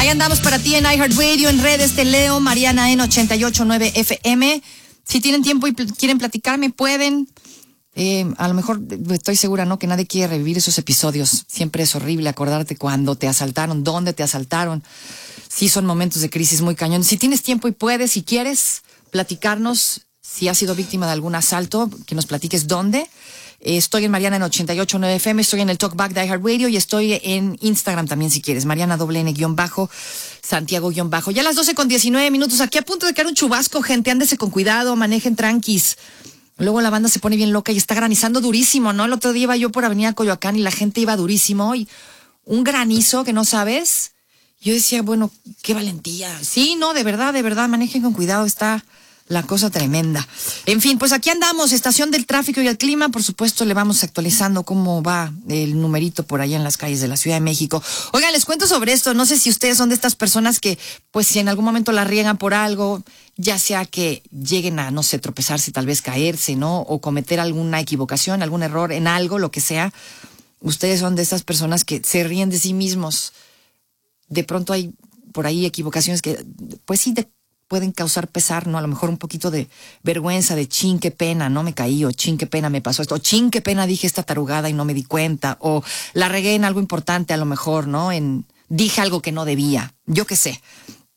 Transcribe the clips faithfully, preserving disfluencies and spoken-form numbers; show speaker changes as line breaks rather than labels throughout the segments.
Ahí andamos para ti en iHeartRadio, en redes, te leo, Mariana en ochenta y ocho punto nueve F M. Si tienen tiempo y pl- quieren platicarme, pueden. Eh, a lo mejor estoy segura, ¿no? Que nadie quiere revivir esos episodios. Siempre es horrible acordarte cuando te asaltaron, dónde te asaltaron. Sí, son momentos de crisis muy cañón. Si tienes tiempo y puedes, si quieres platicarnos, si has sido víctima de algún asalto, que nos platiques dónde. Eh, estoy en Mariana en ochenta y ocho punto nueve F M, estoy en el Talkback de iHeartRadio y estoy en Instagram también si quieres. Mariana doble N guión bajo, Santiago guión bajo. Ya a las doce con diecinueve minutos, aquí a punto de caer un chubasco, gente. Ándese con cuidado, manejen tranquis. Luego la banda se pone bien loca y está granizando durísimo, ¿no? El otro día iba yo por Avenida Coyoacán y la gente iba durísimo y un granizo que no sabes. Yo decía, bueno, qué valentía. Sí, no, de verdad, de verdad, manejen con cuidado, está la cosa tremenda. En fin, pues aquí andamos, estación del tráfico y el clima. Por supuesto, le vamos actualizando cómo va el numerito por allá en las calles de la Ciudad de México. Oigan, les cuento sobre esto. No sé si ustedes son de estas personas que, pues, si en algún momento la riegan por algo, ya sea que lleguen a, no sé, tropezarse, tal vez caerse, ¿no? O cometer alguna equivocación, algún error en algo, lo que sea. Ustedes son de estas personas que se ríen de sí mismos. De pronto hay por ahí equivocaciones que, pues sí, de pueden causar pesar, ¿no? A lo mejor un poquito de vergüenza, de chin, qué pena, no me caí, o chin, qué pena me pasó esto, o chin, qué pena dije esta tarugada y no me di cuenta, o la regué en algo importante a lo mejor, ¿no? En dije algo que no debía, yo qué sé.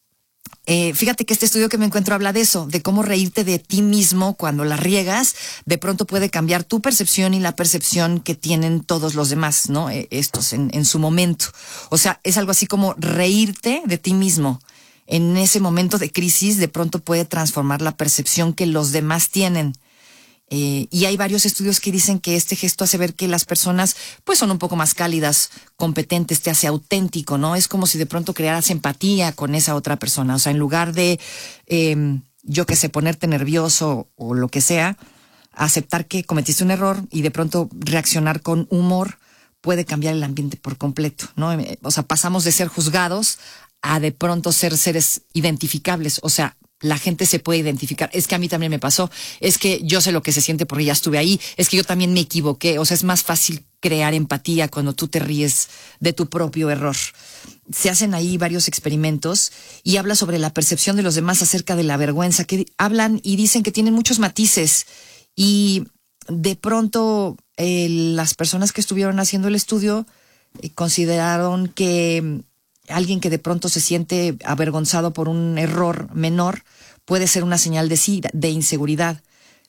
Eh, fíjate que este estudio que me encuentro habla de eso, de cómo reírte de ti mismo cuando la riegas, de pronto puede cambiar tu percepción y la percepción que tienen todos los demás, ¿no? Eh, estos en, en su momento. O sea, es algo así como reírte de ti mismo. En ese momento de crisis, de pronto puede transformar la percepción que los demás tienen. Eh, y hay varios estudios que dicen que este gesto hace ver que las personas pues son un poco más cálidas, competentes, te hace auténtico, ¿no? Es como si de pronto crearas empatía con esa otra persona. O sea, en lugar de, eh, yo qué sé, ponerte nervioso o lo que sea, aceptar que cometiste un error y de pronto reaccionar con humor puede cambiar el ambiente por completo, ¿no? O sea, pasamos de ser juzgados a de pronto ser seres identificables. O sea, la gente se puede identificar. Es que a mí también me pasó. Es que yo sé lo que se siente porque ya estuve ahí. Es que yo también me equivoqué. O sea, es más fácil crear empatía cuando tú te ríes de tu propio error. Se hacen ahí varios experimentos y habla sobre la percepción de los demás acerca de la vergüenza, que hablan y dicen que tienen muchos matices. Y de pronto eh, las personas que estuvieron haciendo el estudio eh, consideraron que alguien que de pronto se siente avergonzado por un error menor puede ser una señal de sí, de inseguridad.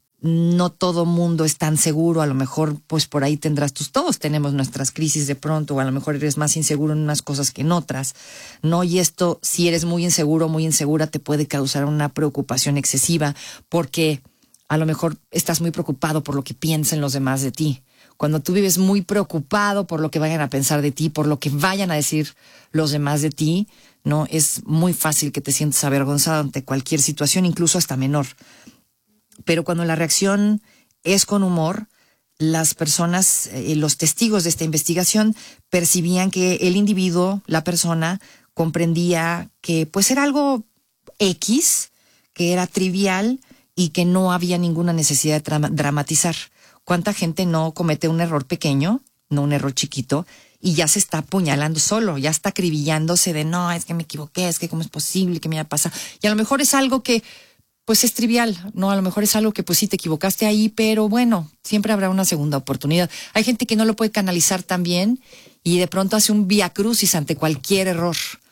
No todo mundo es tan seguro, a lo mejor pues por ahí tendrás tus, todos tenemos nuestras crisis de pronto, o a lo mejor eres más inseguro en unas cosas que en otras, ¿no? Y esto, si eres muy inseguro, muy insegura, te puede causar una preocupación excesiva porque a lo mejor estás muy preocupado por lo que piensen los demás de ti. Cuando tú vives muy preocupado por lo que vayan a pensar de ti, por lo que vayan a decir los demás de ti, ¿no? Es muy fácil que te sientas avergonzado ante cualquier situación, incluso hasta menor. Pero cuando la reacción es con humor, las personas, eh, los testigos de esta investigación percibían que el individuo, la persona, comprendía que pues era algo X, que era trivial y que no había ninguna necesidad de tra- dramatizar. ¿Cuánta gente no comete un error pequeño, no un error chiquito, y ya se está apuñalando solo, ya está acribillándose de no, es que me equivoqué, es que cómo es posible que me haya pasado? Y a lo mejor es algo que pues es trivial, ¿no? A lo mejor es algo que pues sí te equivocaste ahí, pero bueno, siempre habrá una segunda oportunidad. Hay gente que no lo puede canalizar tan bien y de pronto hace un vía crucis ante cualquier error.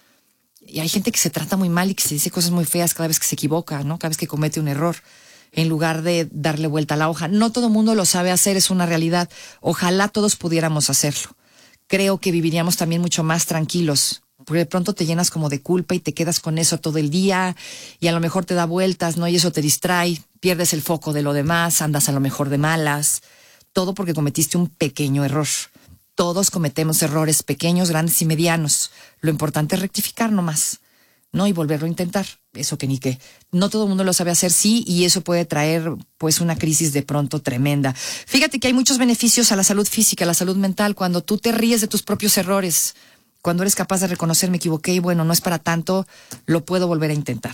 Y hay gente que se trata muy mal y que se dice cosas muy feas cada vez que se equivoca, ¿no? Cada vez que comete un error, en lugar de darle vuelta a la hoja. No todo el mundo lo sabe hacer, es una realidad. Ojalá todos pudiéramos hacerlo. Creo que viviríamos también mucho más tranquilos, porque de pronto te llenas como de culpa y te quedas con eso todo el día y a lo mejor te da vueltas, ¿no? Y eso te distrae, pierdes el foco de lo demás, andas a lo mejor de malas, todo porque cometiste un pequeño error. Todos cometemos errores pequeños, grandes y medianos. Lo importante es rectificar nomás, ¿no? Y volverlo a intentar. Eso que ni qué. No todo el mundo lo sabe hacer, sí, y eso puede traer pues una crisis de pronto tremenda. Fíjate que hay muchos beneficios a la salud física, a la salud mental, cuando tú te ríes de tus propios errores, cuando eres capaz de reconocer me equivoqué y bueno, no es para tanto, lo puedo volver a intentar.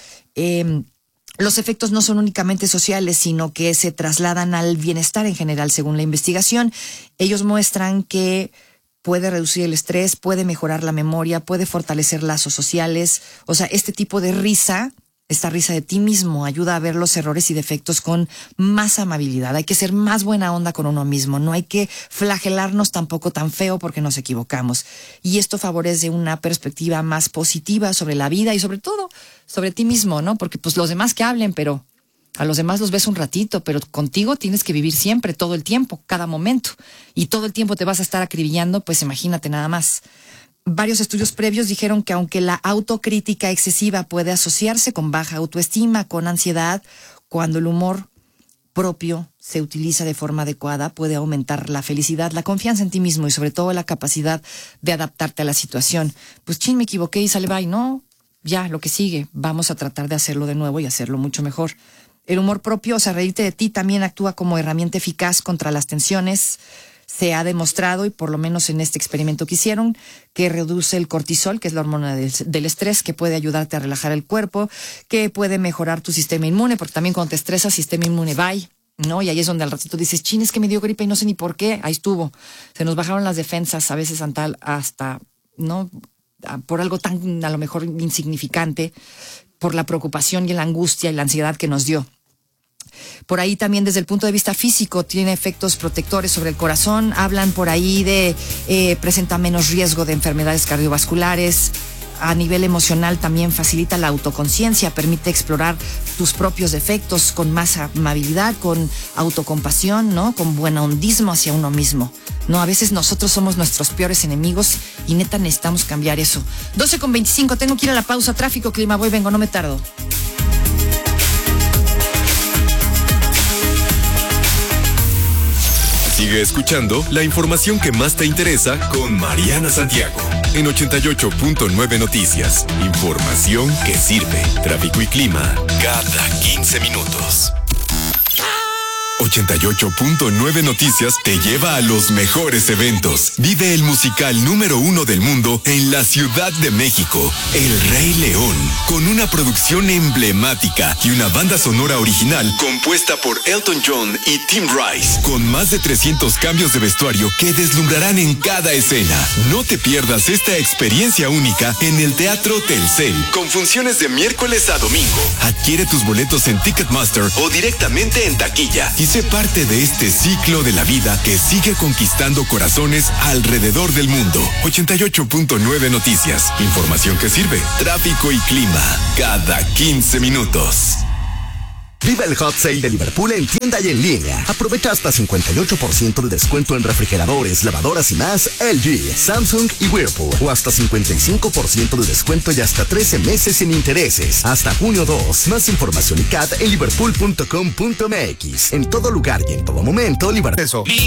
Eh, los efectos no son únicamente sociales, sino que se trasladan al bienestar en general, según la investigación. Ellos muestran que puede reducir el estrés, puede mejorar la memoria, puede fortalecer lazos sociales. O sea, este tipo de risa, esta risa de ti mismo, ayuda a ver los errores y defectos con más amabilidad. Hay que ser más buena onda con uno mismo. No hay que flagelarnos tampoco tan feo porque nos equivocamos. Y esto favorece una perspectiva más positiva sobre la vida y sobre todo sobre ti mismo, ¿no? Porque pues los demás que hablen, pero a los demás los ves un ratito, pero contigo tienes que vivir siempre, todo el tiempo, cada momento. Y todo el tiempo te vas a estar acribillando, pues imagínate nada más. Varios estudios previos dijeron que aunque la autocrítica excesiva puede asociarse con baja autoestima, con ansiedad, cuando el humor propio se utiliza de forma adecuada, puede aumentar la felicidad, la confianza en ti mismo y sobre todo la capacidad de adaptarte a la situación. Pues chin, me equivoqué y sale bye. No, ya, lo que sigue. Vamos a tratar de hacerlo de nuevo y hacerlo mucho mejor. El humor propio, o sea, reírte de ti, también actúa como herramienta eficaz contra las tensiones. Se ha demostrado, y por lo menos en este experimento que hicieron, que reduce el cortisol, que es la hormona del, del estrés, que puede ayudarte a relajar el cuerpo, que puede mejorar tu sistema inmune, porque también cuando te estresas, sistema inmune bye, ¿no? Y ahí es donde al ratito dices, chin, es que me dio gripe y no sé ni por qué. Ahí estuvo. Se nos bajaron las defensas, a veces hasta, ¿no? Por algo tan, a lo mejor, insignificante, por la preocupación y la angustia y la ansiedad que nos dio. Por ahí también desde el punto de vista físico tiene efectos protectores sobre el corazón. Hablan por ahí de eh, presenta menos riesgo de enfermedades cardiovasculares. A nivel emocional también facilita la autoconciencia, permite explorar tus propios defectos con más amabilidad, con autocompasión, ¿no? Con buenahondismo hacia uno mismo. No, a veces nosotros somos nuestros peores enemigos y neta necesitamos cambiar eso. doce con veinticinco, tengo que ir a la pausa. Tráfico, clima, voy, vengo, no me tardo.
Sigue escuchando la información que más te interesa con Mariana Santiago en ochenta y ocho punto nueve Noticias. Información que sirve. Tráfico y clima cada quince minutos. ochenta y ocho punto nueve Noticias te lleva a los mejores eventos. Vive el musical número uno del mundo en la Ciudad de México, El Rey León, con una producción emblemática y una banda sonora original compuesta por Elton John y Tim Rice, con más de trescientos cambios de vestuario que deslumbrarán en cada escena. No te pierdas esta experiencia única en el Teatro Telcel, con funciones de miércoles a domingo. Adquiere tus boletos en Ticketmaster o directamente en taquilla y sé parte de este ciclo de la vida que sigue conquistando corazones alrededor del mundo. ochenta y ocho punto nueve Noticias. Información que sirve. Tráfico y clima cada quince minutos.
Viva el Hot Sale de Liverpool en tienda y en línea. Aprovecha hasta cincuenta y ocho por ciento de descuento en refrigeradores, lavadoras y más L G, Samsung y Whirlpool. O hasta cincuenta y cinco por ciento de descuento y hasta trece meses sin intereses. Hasta junio dos. Más información y C A T en liverpool punto com punto m x. En todo lugar y en todo momento, Liverpool.
Eso.